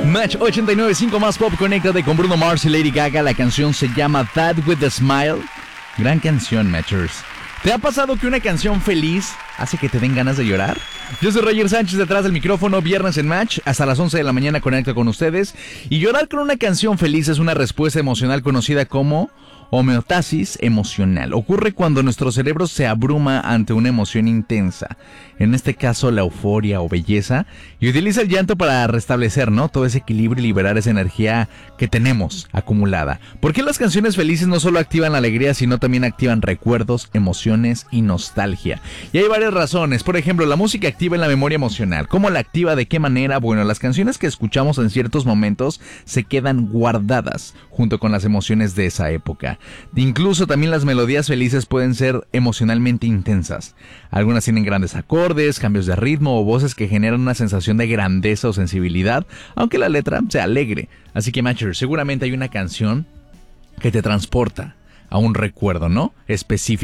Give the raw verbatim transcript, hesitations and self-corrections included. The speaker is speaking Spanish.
Match ochenta y nueve punto cinco más pop, conéctate con Bruno Mars y Lady Gaga. La canción se llama That With A Smile. Gran canción, Matchers. ¿Te ha pasado que una canción feliz hace que te den ganas de llorar? Yo soy Roger Sánchez, detrás del micrófono, viernes en Match. Hasta las once de la mañana conecto con ustedes. Y llorar con una canción feliz es una respuesta emocional conocida como homeostasis emocional. Ocurre cuando nuestro cerebro se abruma ante una emoción intensa, en este caso la euforia o belleza, y utiliza el llanto para restablecer, ¿no?, todo ese equilibrio y liberar esa energía que tenemos acumulada. ¿Por qué las canciones felices no solo activan la alegría, sino también activan recuerdos, emociones y nostalgia? Y hay varias razones. Por ejemplo, la música activa en la memoria emocional. ¿Cómo la activa? ¿De qué manera? Bueno, las canciones que escuchamos en ciertos momentos se quedan guardadas junto con las emociones de esa época. Incluso también las melodías felices pueden ser emocionalmente intensas. Algunas tienen grandes acordes, cambios de ritmo o voces que generan una sensación de grandeza o sensibilidad, aunque la letra sea alegre. Así que, Matcher, seguramente hay una canción que te transporta a un recuerdo, ¿no?, específico.